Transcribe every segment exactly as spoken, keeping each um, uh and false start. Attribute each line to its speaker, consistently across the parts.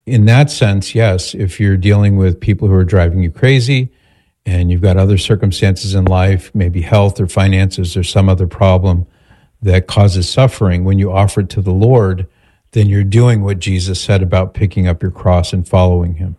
Speaker 1: in that sense, yes, if you're dealing with people who are driving you crazy and you've got other circumstances in life, maybe health or finances or some other problem that causes suffering, when you offer it to the Lord, then you're doing what Jesus said about picking up your cross and following him.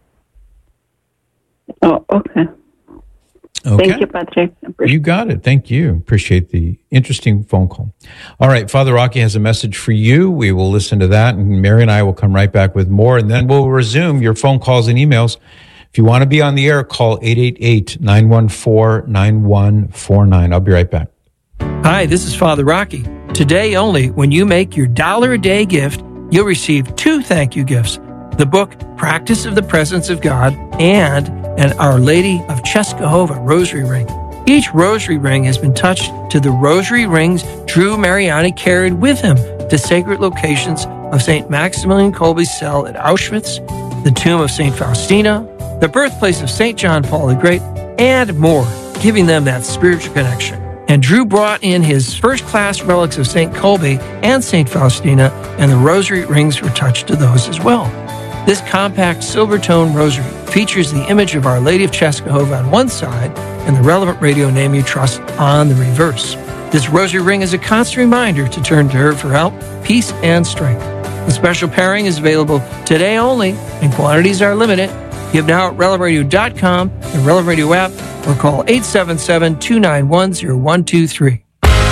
Speaker 2: Oh, okay.
Speaker 1: Okay.
Speaker 2: Thank you, Patrick.
Speaker 1: You got it. Thank you. Appreciate the interesting phone call. All right. Father Rocky has a message for you. We will listen to that, and Mary and I will come right back with more, and then we'll resume your phone calls and emails. If you want to be on the air, call eight eight eight, nine one four, nine one four nine. I'll be right back.
Speaker 3: Hi, this is Father Rocky. Today only, when you make your dollar a day gift, you'll receive two thank you gifts: the book Practice of the Presence of God and an Our Lady of Czestochowa rosary ring. Each rosary ring has been touched to the rosary rings Drew Mariani carried with him to sacred locations of Saint Maximilian Kolbe's cell at Auschwitz, the tomb of Saint Faustina, the birthplace of Saint John Paul the Great, and more, giving them that spiritual connection. And Drew brought in his first-class relics of Saint Kolbe and Saint Faustina, and the rosary rings were touched to those as well. This compact silver-tone rosary features the image of Our Lady of Czestochowa on one side and the relevant radio name you trust on the reverse. This rosary ring is a constant reminder to turn to her for help, peace, and strength. The special pairing is available today only, and quantities are limited. Give now at relevant radio dot com, the Relevant Radio app, or call eight seven seven, two nine one, zero one two three.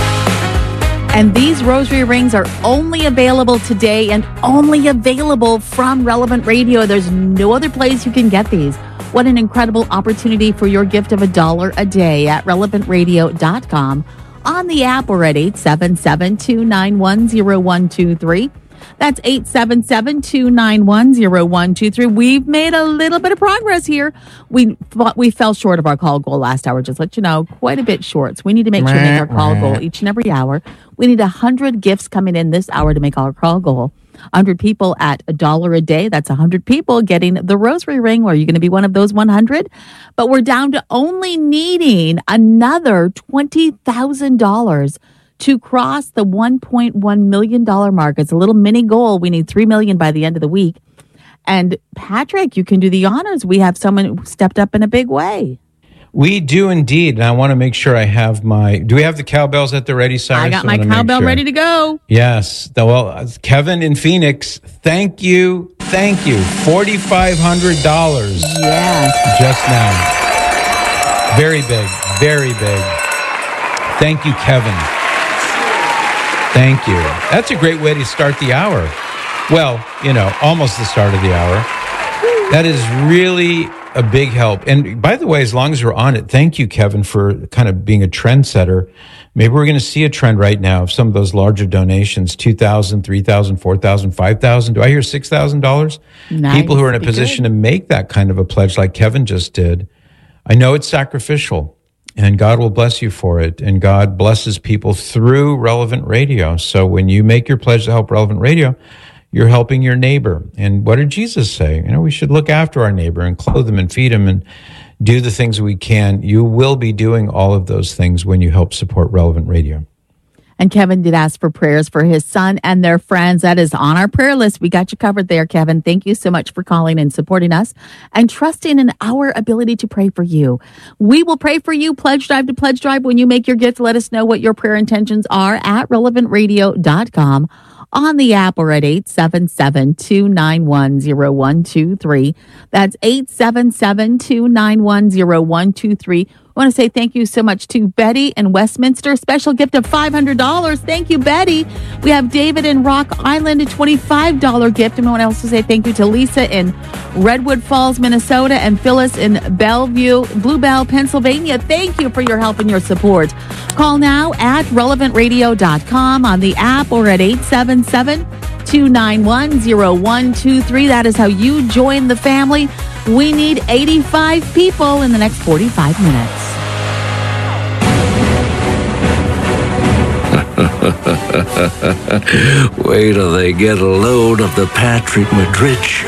Speaker 4: And these rosary rings are only available today and only available from Relevant Radio. There's no other place you can get these. What an incredible opportunity for your gift of a dollar a day at relevant radio dot com, on the app, or at eight seven seven, two nine one, zero one two three. That's eight seven seven, two nine one, zero one two three. We've made a little bit of progress here. We we fell short of our call goal last hour, just let you know, quite a bit short. So we need to make sure we make our call goal each and every hour. We need one hundred gifts coming in this hour to make our call goal. one hundred people at a dollar a day. That's one hundred people getting the rosary ring. Are you going to be one of those one hundred? But we're down to only needing another twenty thousand dollars to cross the one point one million dollars mark. It's a little mini goal. We need three million dollars by the end of the week. And Patrick, you can do the honors. We have someone who stepped up in a big way.
Speaker 1: We do indeed. And I want to make sure I have my, do we have the cowbells at the ready, Cyrus?
Speaker 4: I got my cowbell sure. ready to go.
Speaker 1: Yes. Well, Kevin in Phoenix, thank you. Thank you. four thousand five hundred dollars.
Speaker 4: Yes.
Speaker 1: Just now. Very big. Very big. Thank you, Kevin. Thank you. That's a great way to start the hour. Well, you know, almost the start of the hour. That is really a big help. And by the way, as long as we're on it, thank you, Kevin, for kind of being a trendsetter. Maybe we're going to see a trend right now of some of those larger donations, two thousand dollars, three thousand dollars, four thousand dollars, five thousand dollars. Do I hear six thousand dollars?
Speaker 4: Nice.
Speaker 1: People who are in a position to make that kind of a pledge like Kevin just did. I know it's sacrificial. And God will bless you for it. And God blesses people through Relevant Radio. So when you make your pledge to help Relevant Radio, you're helping your neighbor. And what did Jesus say? You know, we should look after our neighbor and clothe them and feed them and do the things we can. You will be doing all of those things when you help support Relevant Radio.
Speaker 4: And Kevin did ask for prayers for his son and their friends. That is on our prayer list. We got you covered there, Kevin. Thank you so much for calling and supporting us and trusting in our ability to pray for you. We will pray for you. Pledge Drive to Pledge Drive. When you make your gift, let us know what your prayer intentions are at relevant radio dot com, on the app, or at eight seven seven, two nine one, zero one two three. That's eight seven seven, two nine one, zero one two three. I want to say thank you so much to Betty in Westminster. Special gift of five hundred dollars. Thank you, Betty. We have David in Rock Island, a twenty-five dollars gift. And I want to also say thank you to Lisa in Redwood Falls, Minnesota, and Phyllis in Bellevue, Bluebell, Pennsylvania. Thank you for your help and your support. Call now at relevant radio dot com, on the app, or at eight seven seven, two nine one, zero one two three. That is how you join the family. We need eighty-five people in the next forty-five minutes.
Speaker 5: Wait till they get a load of the Patrick Madrid show.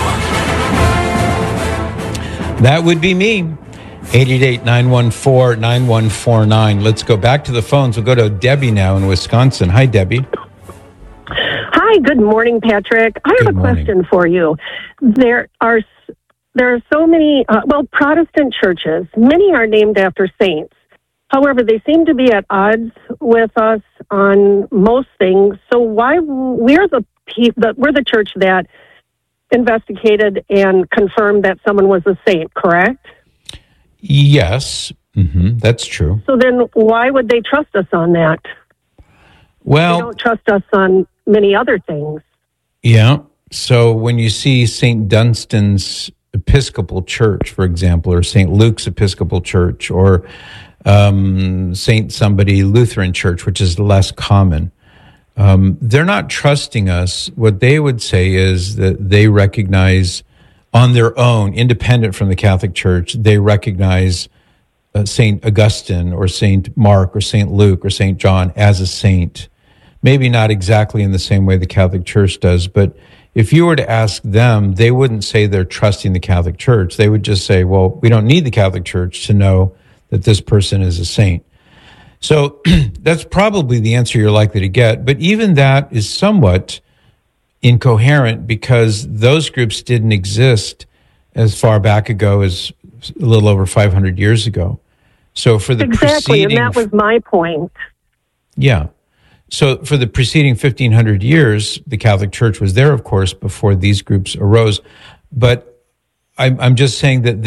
Speaker 1: That would be me. eight eight eight, nine one four, nine one four nine. Let's go back to the phones. We'll go to Debbie now in Wisconsin. Hi, Debbie.
Speaker 2: Hi. Hi, good morning, Patrick. I have
Speaker 1: Good
Speaker 2: a
Speaker 1: morning.
Speaker 2: question for you. There are there are so many, uh, well, Protestant churches. Many are named after saints. However, they seem to be at odds with us on most things. So why we're the pe- the we're the church that investigated and confirmed that someone was a saint, correct?
Speaker 1: Yes, hmm that's true.
Speaker 2: So then why would they trust us on that? They
Speaker 1: Well,
Speaker 2: don't trust us on many other things.
Speaker 1: yeah. So when you see Saint Dunstan's Episcopal Church, for example, or Saint Luke's Episcopal Church, or um, Saint somebody Lutheran Church, which is less common, um, they're not trusting us. What they would say is that they recognize on their own, independent from the Catholic Church, they recognize uh, Saint Augustine or Saint Mark or Saint Luke or Saint John as a saint. Maybe not exactly in the same way the Catholic Church does, but if you were to ask them, they wouldn't say they're trusting the Catholic Church. They would just say, well, we don't need the Catholic Church to know that this person is a saint. So that's probably the answer you're likely to get. But even that is somewhat incoherent because those groups didn't exist as far back ago as a little over five hundred years ago. So for the
Speaker 2: Exactly, and
Speaker 1: preceding,
Speaker 2: that was my point.
Speaker 1: yeah. So for the preceding fifteen hundred years, the Catholic Church was there, of course, before these groups arose. But I'm, I'm just saying that